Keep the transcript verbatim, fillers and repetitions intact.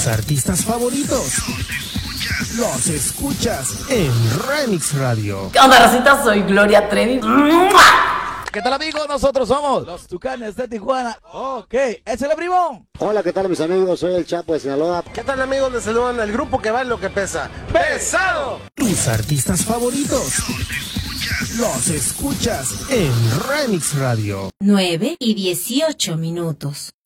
Tus artistas favoritos los escuchas en Remix Radio. ¿Qué onda, racita? Soy Gloria Trevi. ¿Qué tal, amigos? Nosotros somos los Tucanes de Tijuana. Ok, ¿es el primo? Hola, ¿qué tal, mis amigos? Soy el Chapo de Sinaloa. ¿Qué tal, amigos? Les saludan el grupo que vale lo que pesa. ¡Pesado! Tus artistas favoritos los escuchas en Remix Radio. nueve y dieciocho minutos.